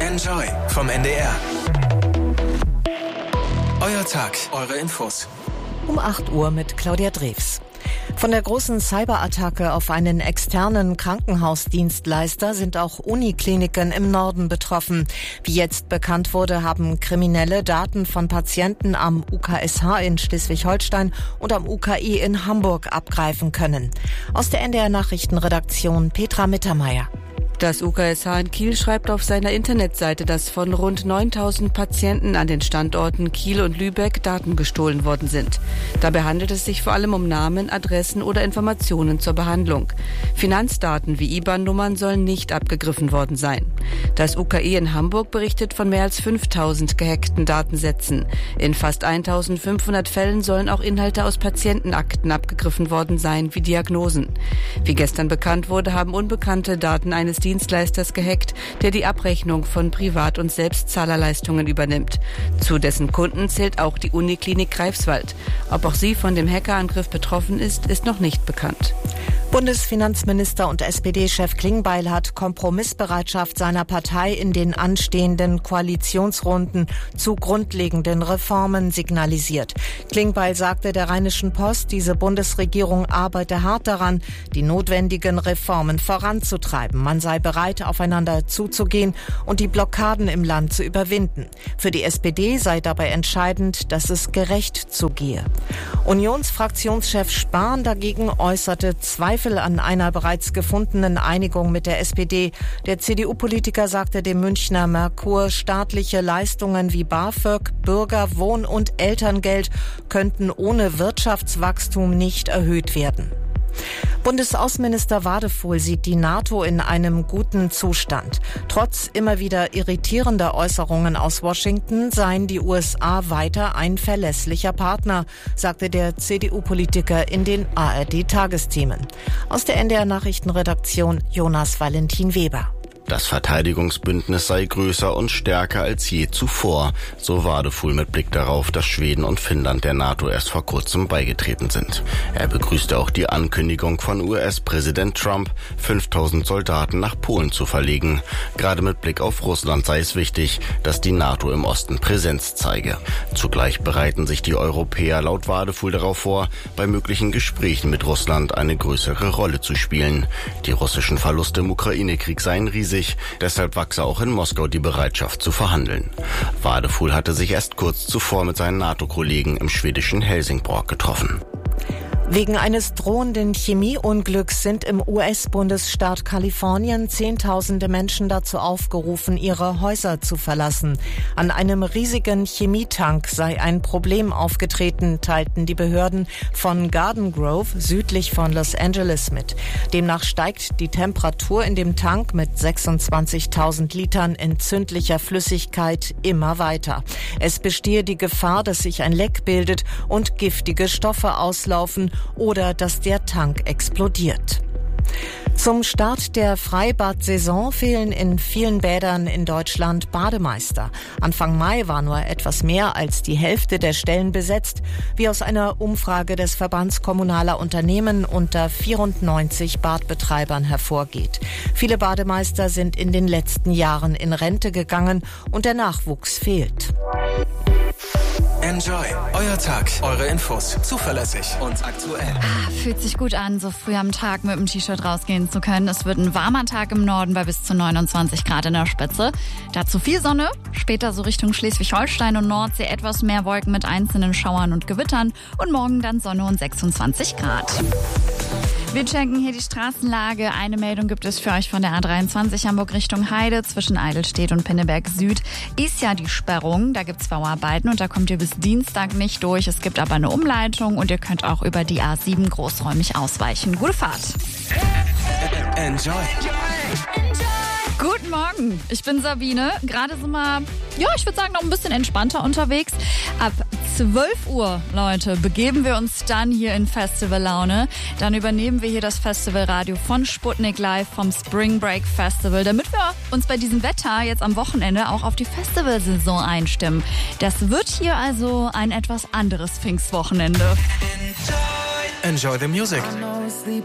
Enjoy vom NDR. Euer Tag, eure Infos. Um 8 Uhr mit Claudia Drews. Von der großen Cyberattacke auf einen externen Krankenhausdienstleister sind auch Unikliniken im Norden betroffen. Wie jetzt bekannt wurde, haben Kriminelle Daten von Patienten am UKSH in Schleswig-Holstein und am UKI in Hamburg abgreifen können. Aus der NDR Nachrichtenredaktion Petra Mittermeier. Das UKSH in Kiel schreibt auf seiner Internetseite, dass von rund 9.000 Patienten an den Standorten Kiel und Lübeck Daten gestohlen worden sind. Dabei handelt es sich vor allem um Namen, Adressen oder Informationen zur Behandlung. Finanzdaten wie IBAN-Nummern sollen nicht abgegriffen worden sein. Das UKI in Hamburg berichtet von mehr als 5.000 gehackten Datensätzen. In fast 1.500 Fällen sollen auch Inhalte aus Patientenakten abgegriffen worden sein, wie Diagnosen. Wie gestern bekannt wurde, haben Unbekannte Daten eines Dienstleisters gehackt, der die Abrechnung von Privat- und Selbstzahlerleistungen übernimmt. Zu dessen Kunden zählt auch die Uniklinik Greifswald. Ob auch sie von dem Hackerangriff betroffen ist, ist noch nicht bekannt. Bundesfinanzminister und SPD-Chef Klingbeil hat Kompromissbereitschaft seiner Partei in den anstehenden Koalitionsrunden zu grundlegenden Reformen signalisiert. Klingbeil sagte der Rheinischen Post, diese Bundesregierung arbeite hart daran, die notwendigen Reformen voranzutreiben. Man sei bereit, aufeinander zuzugehen und die Blockaden im Land zu überwinden. Für die SPD sei dabei entscheidend, dass es gerecht zugehe. Unionsfraktionschef Spahn dagegen äußerte Zweifel an einer bereits gefundenen Einigung mit der SPD. Der CDU-Politiker sagte dem Münchner Merkur, staatliche Leistungen wie BAföG, Bürger-, Wohn- und Elterngeld könnten ohne Wirtschaftswachstum nicht erhöht werden. Bundesaußenminister Wadefuhl sieht die NATO in einem guten Zustand. Trotz immer wieder irritierender Äußerungen aus Washington seien die USA weiter ein verlässlicher Partner, sagte der CDU-Politiker in den ARD-Tagesthemen. Aus der NDR Nachrichtenredaktion Jonas Valentin Weber. Das Verteidigungsbündnis sei größer und stärker als je zuvor, so Wadefuhl mit Blick darauf, dass Schweden und Finnland der NATO erst vor kurzem beigetreten sind. Er begrüßte auch die Ankündigung von US-Präsident Trump, 5.000 Soldaten nach Polen zu verlegen. Gerade mit Blick auf Russland sei es wichtig, dass die NATO im Osten Präsenz zeige. Zugleich bereiten sich die Europäer laut Wadefuhl darauf vor, bei möglichen Gesprächen mit Russland eine größere Rolle zu spielen. Die russischen Verluste im Ukraine-Krieg seien riesig. Deshalb wachse auch in Moskau die Bereitschaft zu verhandeln. Wadefuhl hatte sich erst kurz zuvor mit seinen NATO-Kollegen im schwedischen Helsingborg getroffen. Wegen eines drohenden Chemieunglücks sind im US-Bundesstaat Kalifornien Zehntausende Menschen dazu aufgerufen, ihre Häuser zu verlassen. An einem riesigen Chemietank sei ein Problem aufgetreten, teilten die Behörden von Garden Grove südlich von Los Angeles mit. Demnach steigt die Temperatur in dem Tank mit 26.000 Litern entzündlicher Flüssigkeit immer weiter. Es bestehe die Gefahr, dass sich ein Leck bildet und giftige Stoffe auslaufen oder dass der Tank explodiert. Zum Start der Freibad-Saison fehlen in vielen Bädern in Deutschland Bademeister. Anfang Mai war nur etwas mehr als die Hälfte der Stellen besetzt, wie aus einer Umfrage des Verbands kommunaler Unternehmen unter 94 Badbetreibern hervorgeht. Viele Bademeister sind in den letzten Jahren in Rente gegangen und der Nachwuchs fehlt. Enjoy. Euer Tag, eure Infos. Zuverlässig und aktuell. Fühlt sich gut an, so früh am Tag mit dem T-Shirt rausgehen zu können. Es wird ein warmer Tag im Norden bei bis zu 29 Grad in der Spitze. Dazu viel Sonne, später so Richtung Schleswig-Holstein und Nordsee etwas mehr Wolken mit einzelnen Schauern und Gewittern und morgen dann Sonne und 26 Grad. Wir checken hier die Straßenlage. Eine Meldung gibt es für euch von der A23 Hamburg Richtung Heide. Zwischen Eidelstedt und Pinneberg Süd ist ja die Sperrung. Da gibt's Bauarbeiten und da kommt ihr bis Dienstag nicht durch. Es gibt aber eine Umleitung und ihr könnt auch über die A7 großräumig ausweichen. Gute Fahrt. Enjoy. Guten Morgen, ich bin Sabine. Gerade sind wir, ich würde sagen, noch ein bisschen entspannter unterwegs. Ab 12 Uhr, Leute, begeben wir uns dann hier in Festivallaune. Dann übernehmen wir hier das Festivalradio von Sputnik Live vom Spring Break Festival, damit wir uns bei diesem Wetter jetzt am Wochenende auch auf die Festivalsaison einstimmen. Das wird hier also ein etwas anderes Pfingstwochenende. Enjoy the music.